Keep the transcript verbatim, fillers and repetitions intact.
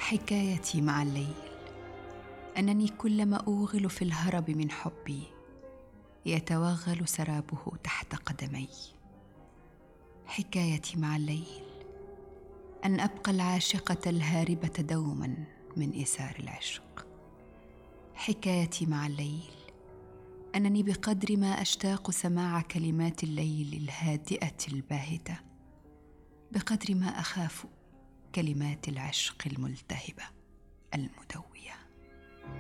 حكايتي مع الليل أنني كلما أوغل في الهرب من حبي يتوغل سرابه تحت قدمي. حكايتي مع الليل أن أبقى العاشقة الهاربة دوما من إيثار العشق. حكايتي مع الليل أنني بقدر ما أشتاق سماع كلمات الليل الهادئة الباهتة بقدر ما أخاف كلمات العشق الملتهبة المدوية.